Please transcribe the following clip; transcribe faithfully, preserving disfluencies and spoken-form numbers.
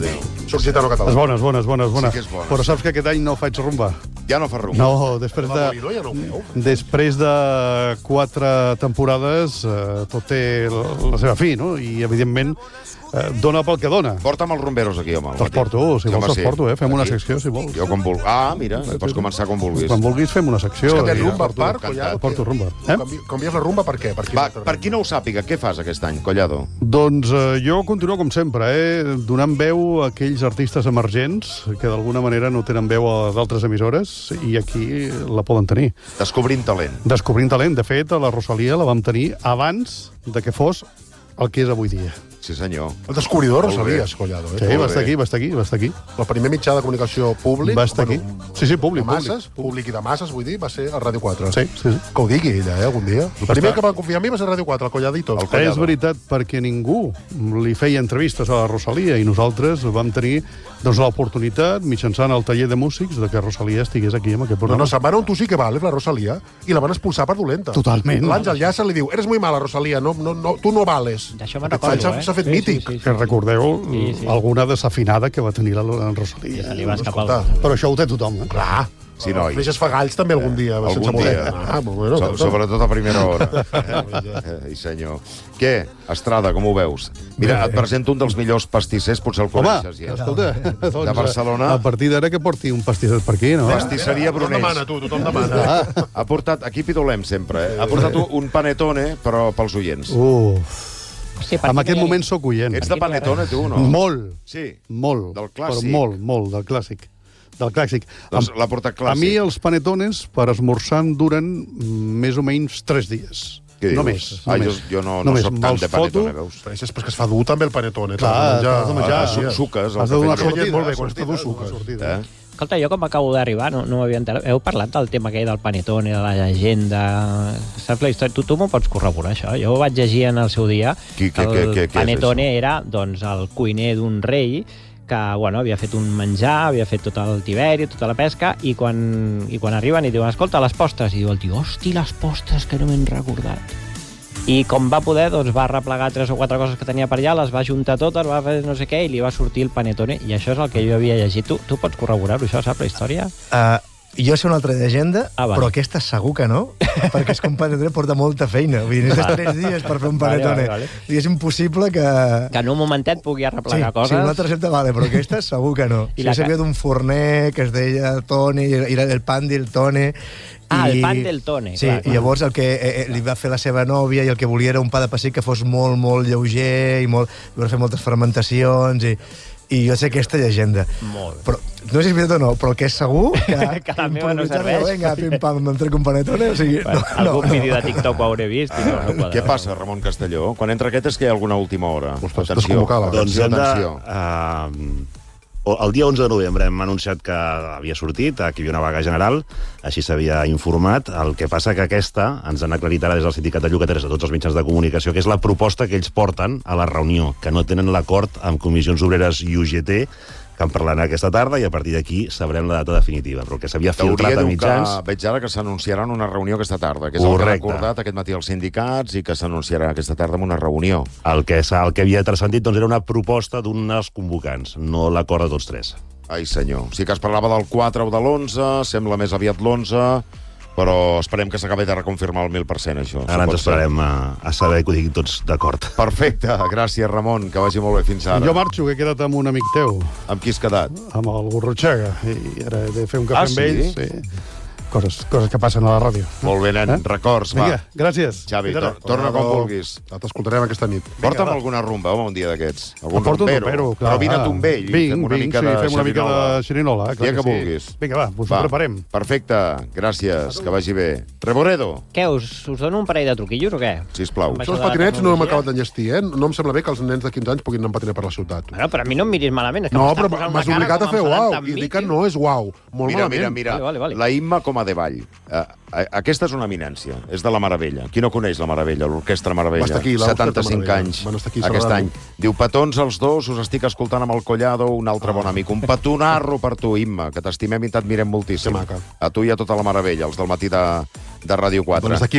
Déu. Soc gitano català. És bona, és bona, és bona, és bona. Sí que és bona, Però sí. saps que aquest any no faig rumba. Ja no fa rumba. No, després La de... Molino ja no ho feu? Després de quatre temporades, eh, tot té la, la seva fi, no? I, evidentment, eh, dona pel que dona. Porta'm els rumberos aquí, home. al Te'ls matí. porto, si Sí, vols home, te'ls porto, eh? Fem una Aquí. secció, si vols. Jo quan vulgui. Ah, mira, pots començar quan vulguis. Quan vulguis fem una secció. És que aquest i- rumba porto- per, Collado... Porto rumba. Eh? Canvi- Canvies la rumba per què? Per, Va, per qui no ho sàpiga, què fas aquest any, Collado? Doncs eh, jo continuo com sempre, eh, donant veu a aquells artistes emergents que d'alguna manera no tenen veu a d'altres emissores i aquí la poden tenir. Descobrint talent. Descobrint talent. De fet, a la Rosalia la vam tenir abans de que fos el que és avui dia. Sí, senyor. El descobridor Molt bé. Rosalies, Collado. Sí, Eh? va bé. estar aquí, va estar aquí, va estar aquí. El primer mitjà de comunicació públic... Va estar aquí. Sí, sí, públic, De masses, públic i de masses, vull dir, va ser a Ràdio quatre. Sí, sí, sí. Que ho digui ella, eh, algun dia. El primer que va confiar en mi va ser Ràdio quatre, el Colladito. El És Collado. veritat, perquè ningú li feia entrevistes a la Rosalia i nosaltres vam tenir doncs, l'oportunitat, mitjançant el taller de músics, de que Rosalia estigués aquí amb aquest No, programa. no, se'n va anar on tu sí que vales, la Rosalia, i la van expulsar per dolenta. Totalment. L'Àngel Llassa li diu, eres muy mala, Rosalia, no, no, no, tu no vales. D'això me'n Aquest recordo, any s'ha- eh? S'ha fet Sí, mític. sí, sí, Que recordeu Sí, sí. alguna desafinada que va tenir la, la Rosalia. Se li va escapar Escolta, el... Però això ho té tothom, eh? Clar. Sí, noi. Deixes fagalls també algun dia, Algun sense voler. dia. Ah, bueno, So, escolta. sobretot a primera hora. Eh, senyor. Què, Estrada, com ho veus? Mira, et presento un dels millors pastissers, potser el Home, coneixes ja. escolta, doncs, De Barcelona. a partir d'ara que porti un pastisset per aquí, no? Pastisseria Tothom Brunés. demana, tu, tothom demana. Ha portat, aquí pidolem sempre, eh? Ha portat un, un panetone, però pels oients. Uf. Sí, per En aquí aquest no hi ha moment sóc oient. Ets de panetone, tu, o no? Molt, Sí. molt. Del clàssic. Però molt, molt, del clàssic. Del clàssic. Doncs Am- l'ha portat clàssic. A mi els panetones per esmorzar em duren més o menys tres dies. Què dius? No més. Ah, no jo, més. jo no, no Només soc tant me'ls de foto. panetone, veus? Però això és perquè es fa dur també el panetone. Clar, t'has de menjar. Ah, sí. su- suques, el Has de donar cafè. sortida. Molt bé, quan sortida, està dur, suques. donar sortida. Eh? Escolta, jo com acabo d'arribar, no, no m'havia enterat. Heu parlat del tema aquell del panetone, de la llegenda... Saps la història? Tu, tu m'ho pots corroborar, això? Jo ho vaig llegir en el seu dia. Qui- què- el què- què- què és panetone era, doncs, el cuiner d'un rei que, bueno, havia fet un menjar, havia fet tot el tiberi, tota la pesca, i quan, i quan arriben i diuen, escolta, les postres, i diu el tio, hosti, les postres, que no m'he recordat. I com va poder, doncs va replegar tres o quatre coses que tenia per allà, les va juntar totes, va fer no sé què, i li va sortir el panetone, i això és el que jo havia llegit. Tu, tu pots corroborar-ho, això, saps, la història? Uh, jo sé una altra llegenda, Ah, vale. però aquesta segur que no, perquè és que un panetone porta molta feina. Vull dir, necessites tres dies per fer un Vale, panetone. vale, vale. I és impossible que... Que en un momentet pugui Sí, arreplegar coses. sí, una altra recepta vale, però aquesta segur que no. I I la jo sabia ca- d'un forner que es deia Tone, i era el pan del Tone. Ah, i- el pan del Tone, Sí, clar, i clar. llavors el que eh, eh, li va fer la seva nòvia i el que volia era un pa de pessic que fos molt, molt lleuger i molt, va fer moltes fermentacions i, i jo sé aquesta llegenda. Molt. Però no sé si és veritat o no, però el que és segur que, Que la meva no improvisar-me, serveix. Vinga, pim-pam, me'n trec un panetone, o sigui... Bueno, no, algun no, vídeo de TikTok ho hauré vist i no, no quadra. Què passa, Ramon Castelló? Quan entra aquest és que hi ha alguna última hora. Ostres, Atenció, desconvocada. Doncs atenció, hem de... atenció. Uh, el dia onze de novembre hem anunciat que havia sortit, que hi havia una vaga general, així s'havia informat. El que passa que aquesta ens han aclarit ara des del sindicat de llogateres a tots els mitjans de comunicació, que és la proposta que ells porten a la reunió, que no tenen l'acord amb Comissions Obreres i U G T, que en parlaran aquesta tarda, i a partir d'aquí sabrem la data definitiva. Però el que s'havia filtrat a Teoria diu mitjans... que veig ara que s'anunciaran una reunió aquesta tarda, que és el que Correcte. han acordat aquest matí els sindicats i que s'anunciarà aquesta tarda en una reunió. El que, s'ha- el que havia transcendit doncs, era una proposta d'un dels convocants, no l'acord de tots tres. Ai, senyor. Sí que es parlava del quatre o de l'onze, sembla més aviat l'onze, però esperem que s'acabi de reconfirmar el mil per cent, això. Ara Si ens pot ser. esperarem a, a saber que ho diguin tots d'acord. Perfecte. Gràcies, Ramon, que vagi molt bé fins ara. Jo marxo, que he quedat amb un amic teu, Amb qui has quedat? amb el Gurrutxaga, i ara he de fer un cafè Ah, amb sí? ells. Sí. Coses, coses que passen a la ràdio. Molt bé, nen. Eh? Records, va. Vinga, gràcies. Xavi, Fins ara. tor torna quan vulguis. T'escoltarem aquesta nit. Porta'm alguna rumba, home, un dia d'aquests. Algun Em porto un rumbero. rompero, clar. Però vine a Tombell i Vinc, fem una vinc, mica sí, de fem una mica de xerinola. El clar dia que sí. vulguis. Vinga, va, us ho preparem. Perfecte. Gràcies. Que vagi bé. Reboredo, Què, us, us dono un parell de truquillos o què? sisplau. Amb Això dels de la patinets no hem tecnologia. acabat d'enllestir, eh? No em sembla bé que els nens de quinze anys puguin anar a patinar per la ciutat. Bueno, però a mi no em miris malament. És que No, m'està però posant m'has una cara obligat a com fer enfadant uau. amb I mi, dic que tio. no és uau. Molt Mira, malament. mira, mira. Vale, vale, vale. La Imma com a de Vall. Uh, aquesta és una eminència. És de la Meravella. Qui no coneix la Meravella? L'Orquestra Meravella. Va estar aquí, l'Orquestra setanta-cinc Meravella. anys Van estar aquí aquest celebrant-ho. any. Diu, petons els dos, us estic escoltant amb el Collado, un altre bon amic. Un petonarro per tu, Imma, que t'estimem i t'admirem moltíssim. Que maca. A tu i a tota la Meravella, els del matí de, de Ràdio quatre. Doncs d'aquí